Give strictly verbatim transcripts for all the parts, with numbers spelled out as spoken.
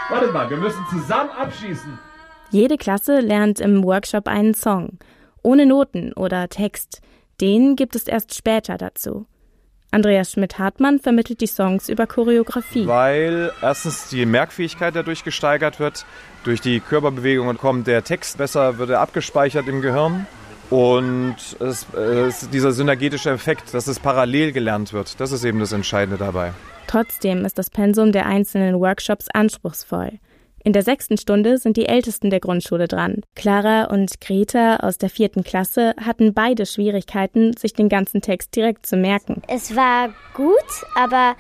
Warte mal, wir müssen zusammen abschießen. Jede Klasse lernt im Workshop einen Song. Ohne Noten oder Text. Den gibt es erst später dazu. Andreas Schmidt-Hartmann vermittelt die Songs über Choreografie. Weil erstens die Merkfähigkeit dadurch gesteigert wird. Durch die Körperbewegungen kommt der Text besser, wird er abgespeichert im Gehirn. Und es ist dieser synergetische Effekt, dass es parallel gelernt wird. Das ist eben das Entscheidende dabei. Trotzdem ist das Pensum der einzelnen Workshops anspruchsvoll. In der sechsten Stunde sind die Ältesten der Grundschule dran. Clara und Greta aus der vierten Klasse hatten beide Schwierigkeiten, sich den ganzen Text direkt zu merken. Es war gut, aber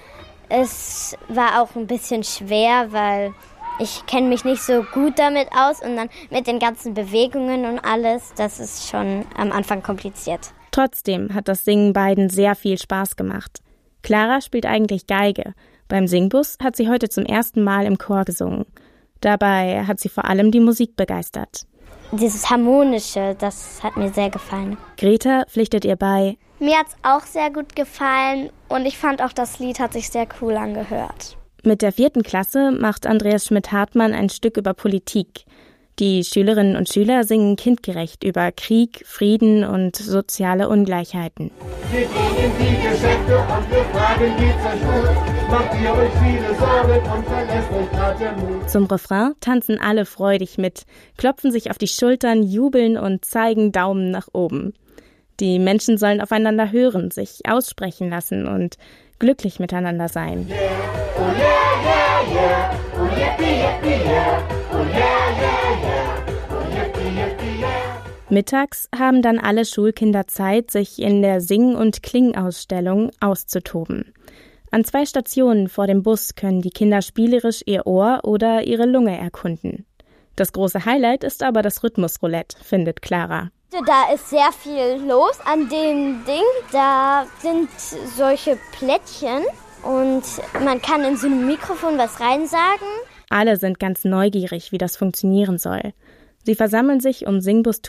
es war auch ein bisschen schwer, weil ich kenne mich nicht so gut damit aus und dann mit den ganzen Bewegungen und alles, das ist schon am Anfang kompliziert. Trotzdem hat das Singen beiden sehr viel Spaß gemacht. Clara spielt eigentlich Geige. Beim Singbus hat sie heute zum ersten Mal im Chor gesungen. Dabei hat sie vor allem die Musik begeistert. Dieses Harmonische, das hat mir sehr gefallen. Greta pflichtet ihr bei: Mir hat's auch sehr gut gefallen und ich fand auch, das Lied hat sich sehr cool angehört. Mit der vierten Klasse macht Andreas Schmidt-Hartmann ein Stück über Politik. Die Schülerinnen und Schüler singen kindgerecht über Krieg, Frieden und soziale Ungleichheiten. Wir gehen in die Geschäfte und wir fragen, geht's euch gut? Macht ihr euch viele Sorgen und verlässt euch grad der Mut? Zum Refrain tanzen alle freudig mit, klopfen sich auf die Schultern, jubeln und zeigen Daumen nach oben. Die Menschen sollen aufeinander hören, sich aussprechen lassen und glücklich miteinander sein. Yeah, oh yeah, yeah, yeah, oh yippie, yippie, yeah, oh yeah, yeah, yeah, oh yippie, yippie, yeah. Mittags haben dann alle Schulkinder Zeit, sich in der Sing- und Klingausstellung auszutoben. An zwei Stationen vor dem Bus können die Kinder spielerisch ihr Ohr oder ihre Lunge erkunden. Das große Highlight ist aber das Rhythmusroulette, findet Clara. Da ist sehr viel los an dem Ding. Da sind solche Plättchen und man kann in so ein Mikrofon was reinsagen. Alle sind ganz neugierig, wie das funktionieren soll. Sie versammeln sich um Singbus